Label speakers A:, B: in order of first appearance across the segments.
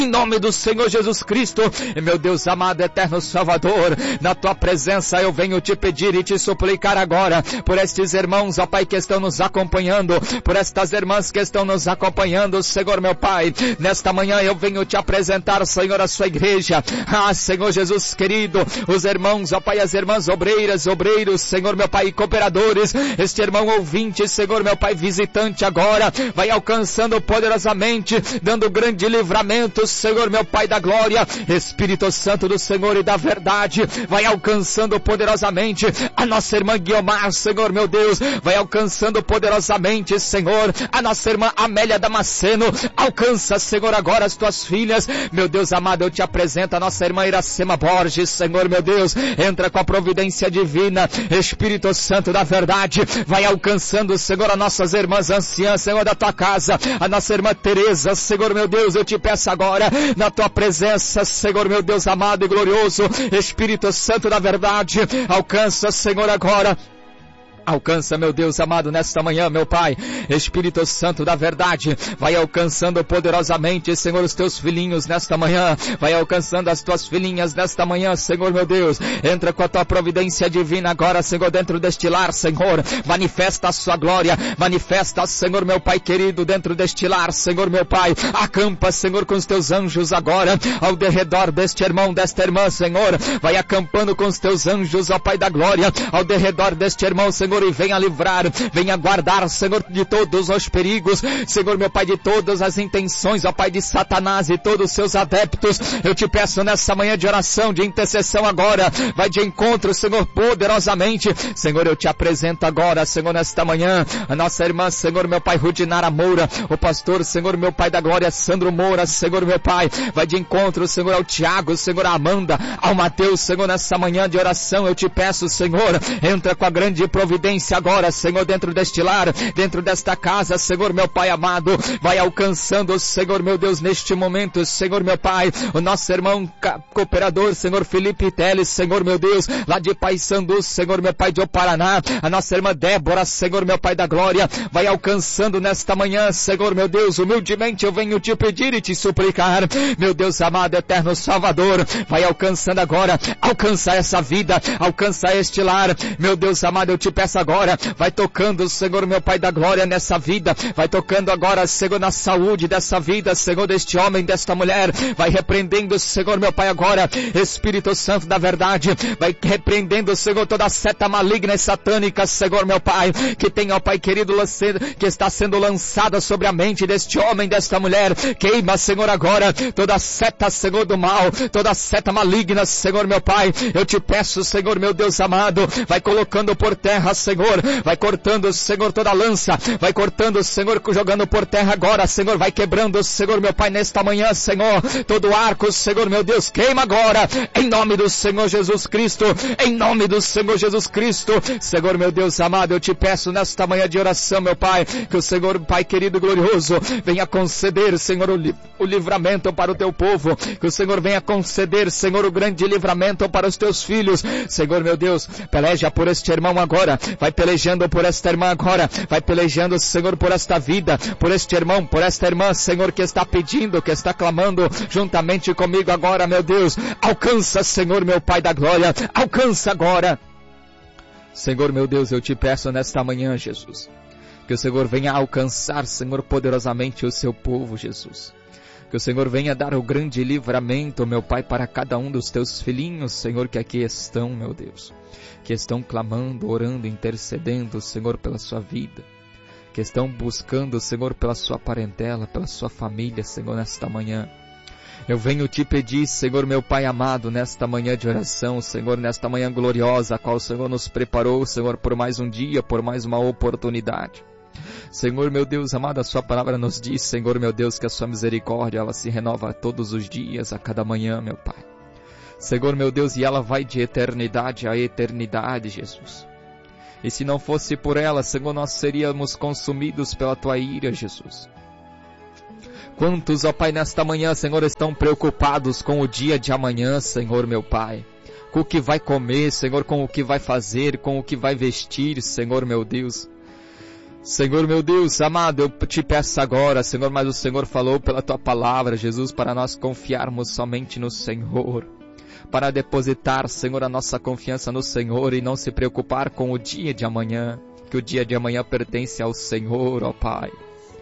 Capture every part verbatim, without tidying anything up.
A: em nome do Senhor Jesus Cristo. E meu Deus amado, eterno Salvador, na tua presença eu venho te pedir e te suplicar agora, por estes irmãos, ó Pai, que estão nos acompanhando, por estas irmãs que estão nos acompanhando, Senhor meu Pai, nesta manhã eu venho te apresentar, Senhor, a sua igreja, ah, Senhor Jesus querido, os irmãos, ó Pai, as irmãs obreiras, obreiros, Senhor meu Pai, cooperadores, este irmão ouvinte, Senhor meu Pai, visitante agora, vai alcançando poderosamente, dando grande livramento, Senhor meu Pai da glória, Espírito Santo do Senhor e da verdade, vai alcançando poderosamente a nossa irmã Guiomar, Senhor meu Deus, vai alcançando poderosamente, Senhor, a nossa irmã Amélia Damasceno, alcança, Senhor, agora as tuas filhas, meu Deus amado, eu te apresento a nossa irmã Iracema Borges, Senhor meu Deus, entra com a providência divina, Espírito Santo da verdade, vai alcançando, Senhor, as nossas irmãs anciãs, Senhor, da tua casa, a nossa irmã Teresa, Senhor meu Deus, eu te peço agora, na tua presença, Senhor meu Deus amado e glorioso, Espírito Santo da verdade, alcança, Senhor, agora, alcança, meu Deus amado, nesta manhã, meu Pai, Espírito Santo da verdade, vai alcançando poderosamente, Senhor, os teus filhinhos nesta manhã, vai alcançando as tuas filhinhas nesta manhã, Senhor meu Deus, entra com a tua providência divina agora, Senhor, dentro deste lar, Senhor, manifesta a sua glória, manifesta, Senhor meu Pai querido, dentro deste lar, Senhor meu Pai, acampa, Senhor, com os teus anjos agora, ao derredor deste irmão, desta irmã, Senhor, vai acampando com os teus anjos, ó Pai da glória, ao derredor deste irmão, Senhor, e venha livrar, venha guardar, Senhor, de todos os perigos, Senhor meu Pai, de todas as intenções, ó Pai, de Satanás e todos os seus adeptos, eu te peço nessa manhã de oração, de intercessão agora, vai de encontro, Senhor, poderosamente, Senhor, eu te apresento agora, Senhor, nesta manhã, a nossa irmã, Senhor meu Pai, Rudinara Moura, o pastor, Senhor meu Pai da glória, Sandro Moura, Senhor meu Pai, vai de encontro, Senhor, ao Tiago, Senhor, a Amanda, ao Mateus, Senhor, nessa manhã de oração, eu te peço, Senhor, entra com a grande providência agora, Senhor, dentro deste lar, dentro desta casa, Senhor meu Pai amado, vai alcançando, Senhor meu Deus, neste momento, Senhor meu Pai, o nosso irmão cooperador, Senhor Felipe Teles, Senhor meu Deus, lá de Paissandu, Senhor meu Pai de Oparaná, a nossa irmã Débora, Senhor meu Pai da glória, vai alcançando nesta manhã, Senhor meu Deus, humildemente eu venho te pedir e te suplicar, meu Deus amado, eterno Salvador, vai alcançando agora, alcança essa vida, alcança este lar, meu Deus amado, eu te peço agora, vai tocando, Senhor meu Pai da glória, nessa vida, vai tocando agora, Senhor, na saúde dessa vida, Senhor, deste homem, desta mulher, vai repreendendo, Senhor meu Pai agora, Espírito Santo da verdade, vai repreendendo, Senhor, toda seta maligna e satânica, Senhor meu Pai, que tem, ó Pai querido, que está sendo lançada sobre a mente deste homem, desta mulher, queima, Senhor, agora, toda seta, Senhor, do mal, toda seta maligna, Senhor meu Pai, eu te peço, Senhor meu Deus amado, vai colocando por terra, Senhor, vai cortando, Senhor, toda lança, vai cortando, Senhor, jogando por terra agora, Senhor, vai quebrando, Senhor, meu Pai, nesta manhã, Senhor, todo arco, Senhor, meu Deus, queima agora, em nome do Senhor Jesus Cristo, em nome do Senhor Jesus Cristo, Senhor, meu Deus amado, eu te peço nesta manhã de oração, meu Pai, que o Senhor, Pai querido e glorioso, venha conceder, Senhor, o, li- o livramento para o teu povo, que o Senhor venha conceder, Senhor, o grande livramento para os teus filhos, Senhor, meu Deus, peleja por este irmão agora, vai pelejando por esta irmã agora, vai pelejando, Senhor, por esta vida, por este irmão, por esta irmã, Senhor, que está pedindo, que está clamando juntamente comigo agora, meu Deus, alcança, Senhor, meu Pai da glória, alcança agora, Senhor, meu Deus, eu te peço nesta manhã, Jesus, que o Senhor venha alcançar, Senhor, poderosamente o seu povo, Jesus, que o Senhor venha dar o grande livramento, meu Pai, para cada um dos teus filhinhos, Senhor, que aqui estão, meu Deus, que estão clamando, orando, intercedendo, Senhor, pela sua vida, que estão buscando, Senhor, pela sua parentela, pela sua família, Senhor, nesta manhã. Eu venho te pedir, Senhor, meu Pai amado, nesta manhã de oração, Senhor, nesta manhã gloriosa, a qual o Senhor nos preparou, Senhor, por mais um dia, por mais uma oportunidade. Senhor, meu Deus amado, a sua palavra nos diz, Senhor, meu Deus, que a sua misericórdia, ela se renova todos os dias, a cada manhã, meu Pai. Senhor, meu Deus, e ela vai de eternidade a eternidade, Jesus. E se não fosse por ela, Senhor, nós seríamos consumidos pela tua ira, Jesus. Quantos, ó Pai, nesta manhã, Senhor, estão preocupados com o dia de amanhã, Senhor, meu Pai, com o que vai comer, Senhor, com o que vai fazer, com o que vai vestir, Senhor, meu Deus. Senhor meu Deus amado, eu te peço agora, Senhor, mas o Senhor falou pela tua palavra, Jesus, para nós confiarmos somente no Senhor, para depositar, Senhor, a nossa confiança no Senhor e não se preocupar com o dia de amanhã, que o dia de amanhã pertence ao Senhor, ó Pai.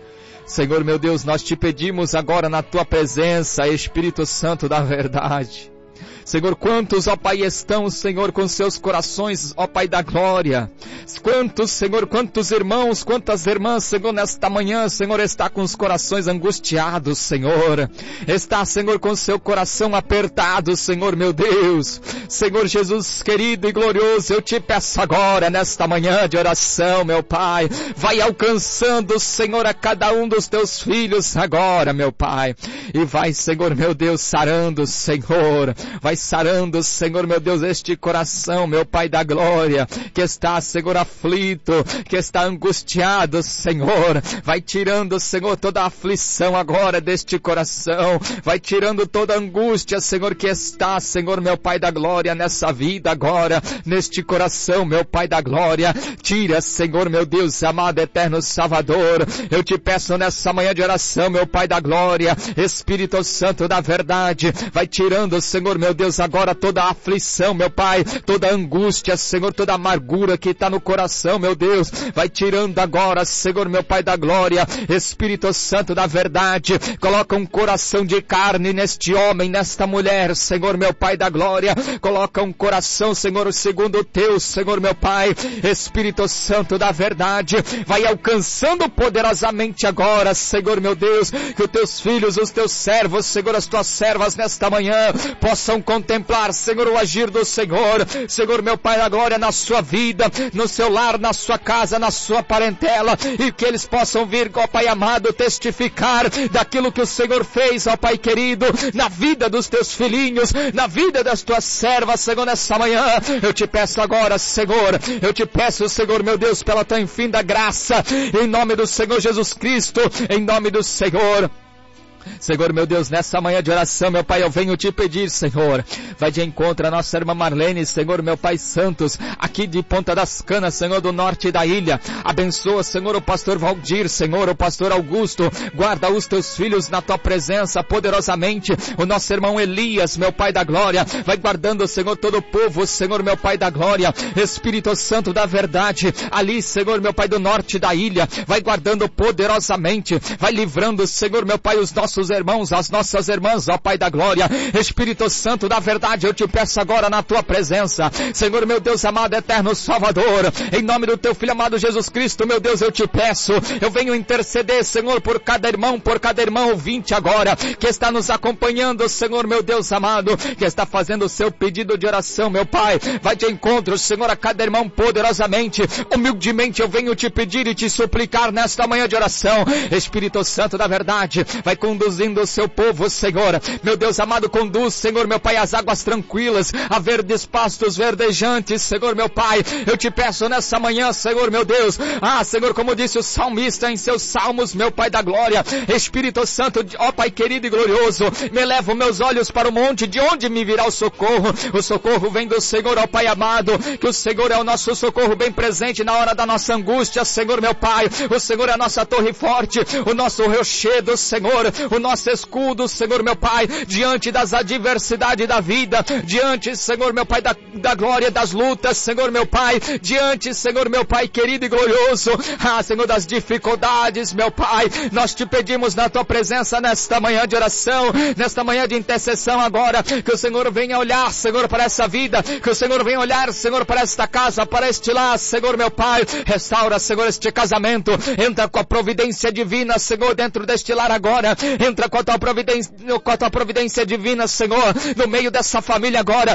A: Senhor meu Deus, nós te pedimos agora na tua presença, Espírito Santo da verdade. Senhor, quantos, ó Pai, estão, Senhor, com seus corações, ó Pai da glória. Quantos, Senhor, quantos irmãos, quantas irmãs, Senhor, nesta manhã, Senhor, está com os corações angustiados, Senhor. Está, Senhor, com seu coração apertado, Senhor, meu Deus. Senhor Jesus querido e glorioso, eu te peço agora, nesta manhã de oração, meu Pai, vai alcançando, Senhor, a cada um dos teus filhos agora, meu Pai. E vai, Senhor, meu Deus, sarando, Senhor. Vai sarando, Senhor, meu Deus, este coração, meu Pai da glória, que está, Senhor, aflito, que está angustiado, Senhor. Vai tirando, Senhor, toda a aflição agora deste coração. Vai tirando toda a angústia, Senhor, que está, Senhor, meu Pai da glória, nessa vida agora, neste coração, meu Pai da glória. Tira, Senhor, meu Deus, amado, eterno Salvador. Eu te peço nessa manhã de oração, meu Pai da glória, Espírito Santo da verdade, vai tirando, Senhor, meu Deus, agora toda a aflição, meu Pai, toda a angústia, Senhor, toda a amargura que está no coração, meu Deus, vai tirando agora, Senhor, meu Pai da glória, Espírito Santo da verdade, coloca um coração de carne neste homem, nesta mulher, Senhor, meu Pai da glória, coloca um coração, Senhor, segundo o teu, Senhor, meu Pai, Espírito Santo da verdade, vai alcançando poderosamente agora, Senhor, meu Deus, que os teus filhos, os teus servos, Senhor, as tuas servas nesta manhã, possam contemplar, Senhor, o agir do Senhor, Senhor, meu Pai da glória, na sua vida, no seu lar, na sua casa, na sua parentela, e que eles possam vir, ó Pai amado, testificar daquilo que o Senhor fez, ó Pai querido, na vida dos teus filhinhos, na vida das tuas servas, Senhor, nessa manhã. Eu te peço agora, Senhor, eu te peço, Senhor, meu Deus, pela tua infinda graça, em nome do Senhor Jesus Cristo, em nome do Senhor. Senhor, meu Deus, nessa manhã de oração, meu Pai, eu venho te pedir, Senhor, vai de encontro a nossa irmã Marlene, Senhor, meu Pai Santos, aqui de Ponta das Canas, Senhor, do norte da ilha. Abençoa, Senhor, o pastor Valdir, Senhor, o pastor Augusto, guarda os teus filhos na tua presença poderosamente, o nosso irmão Elias, meu Pai da glória, vai guardando, Senhor, todo o povo, Senhor, meu Pai da glória, Espírito Santo da verdade, ali, Senhor, meu Pai do norte da ilha, vai guardando poderosamente, vai livrando, Senhor, meu Pai, os nossos nossos irmãos, as nossas irmãs, ó Pai da glória, Espírito Santo da verdade, eu te peço agora na tua presença, Senhor, meu Deus amado, eterno Salvador, em nome do teu Filho amado Jesus Cristo, meu Deus, eu te peço, eu venho interceder, Senhor, por cada irmão, por cada irmão ouvinte agora, que está nos acompanhando, Senhor, meu Deus amado, que está fazendo o seu pedido de oração, meu Pai, vai de encontro, Senhor, a cada irmão poderosamente, humildemente eu venho te pedir e te suplicar nesta manhã de oração, Espírito Santo da verdade, vai com conduzindo o seu povo, Senhor, meu Deus amado, conduz, Senhor, meu Pai, as águas tranquilas, a verdes pastos verdejantes, Senhor, meu Pai, eu te peço nessa manhã, Senhor, meu Deus, ah, Senhor, como disse o salmista em seus salmos, meu Pai da glória, Espírito Santo, ó Pai querido e glorioso, me levo meus olhos para o monte, de onde me virá o socorro, o socorro vem do Senhor, ó Pai amado, que o Senhor é o nosso socorro bem presente na hora da nossa angústia, Senhor, meu Pai, o Senhor é a nossa torre forte, o nosso rochedo, Senhor, o nosso escudo, Senhor, meu Pai, diante das adversidades da vida, diante, Senhor, meu Pai, da, da glória das lutas, Senhor, meu Pai, diante, Senhor, meu Pai, querido e glorioso, ah, Senhor, das dificuldades, meu Pai, nós te pedimos na tua presença nesta manhã de oração, nesta manhã de intercessão agora, que o Senhor venha olhar, Senhor, para essa vida, que o Senhor venha olhar, Senhor, para esta casa, para este lar, Senhor, meu Pai, restaura, Senhor, este casamento, entra com a providência divina, Senhor, dentro deste lar agora, entra com a tua providência, com a tua providência divina, Senhor, no meio dessa família agora.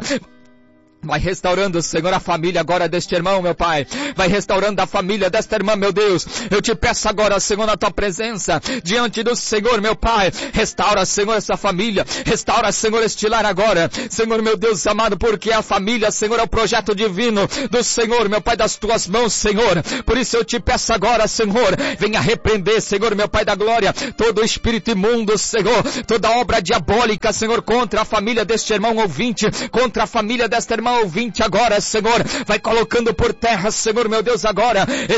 A: Vai restaurando, Senhor, a família agora deste irmão, meu Pai. Vai restaurando a família desta irmã, meu Deus. Eu te peço agora, Senhor, na tua presença, diante do Senhor, meu Pai. Restaura, Senhor, essa família. Restaura, Senhor, este lar agora. Senhor, meu Deus amado, porque a família, Senhor, é o projeto divino do Senhor, meu Pai, das tuas mãos, Senhor. Por isso eu te peço agora, Senhor, venha repreender, Senhor, meu Pai da glória, todo o espírito imundo, Senhor, toda obra diabólica, Senhor, contra a família deste irmão ouvinte, contra a família desta irmã ouvinte agora, Senhor, vai colocando por terra, Senhor, meu Deus, agora,